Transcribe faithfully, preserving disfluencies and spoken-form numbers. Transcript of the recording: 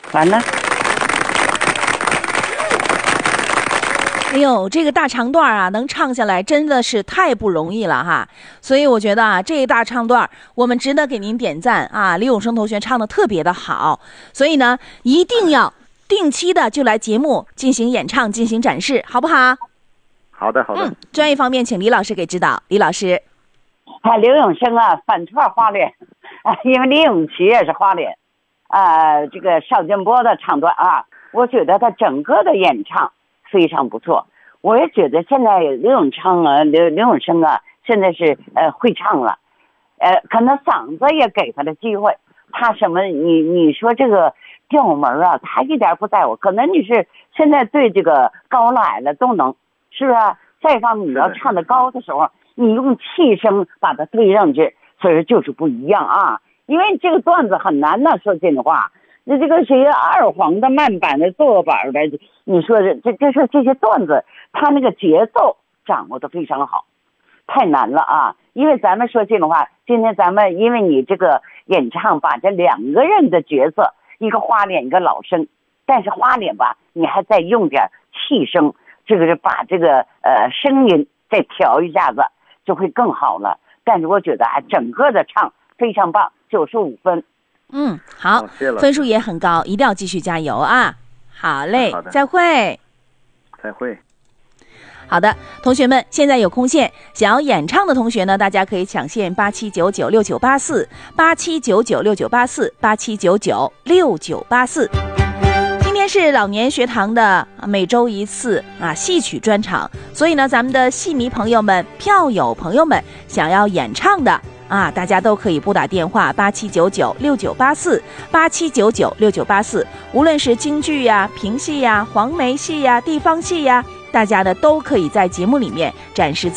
完了。 哎呦，这个大长段啊，能唱下来真的是太不容易了哈！所以我觉得啊，这一大长段我们值得给您点赞啊！李永生同学唱的特别的好，所以呢，一定要定期的就来节目进行演唱、进行展示，好不好？ 好的，好的。 嗯，专业方面请李老师给指导。李老师， 啊，刘永生啊，反串花脸啊，因为李永琪也是花脸啊。这个邵建波的唱段啊，我觉得他整个的演唱非常不错，我也觉得现在刘永昌啊，刘刘永生啊，现在是呃会唱了，呃，可能嗓子也给他的机会，他什么你你说这个调门啊，他一点不在乎，可能你是现在对这个高了矮了都能，是不是啊？再一方面你要唱的高的时候，你用气声把它对上去，所以说就是不一样啊，因为这个段子很难呢，说真的话。那这个谁二黄的慢板的坐板的，你说这这这是这些段子，他那个节奏掌握的非常好，太难了啊！因为咱们说这种话，今天咱们因为你这个演唱，把这两个人的角色，一个花脸一个老生，但是花脸吧，你还再用点气声，这个是把这个呃声音再调一下子，就会更好了。但是我觉得啊，整个的唱非常棒，九十五分。 嗯，好，分数也很高，一定要继续加油啊！好嘞， 好的， 再会， 再会。 好的，同学们，现在有空线，想要演唱的同学呢，大家可以抢线八七九九六九八四，八七九九六九八四，八七九九六九八四。今天是老年学堂的每周一次啊戏曲专场，所以呢，咱们的戏迷朋友们、票友朋友们想要演唱的。啊，大家都可以拨打电话八七九九六九八四，八七九九六九八四。无论是京剧呀、评戏呀、黄梅戏呀、地方戏呀，大家的都可以在节目里面展示自己。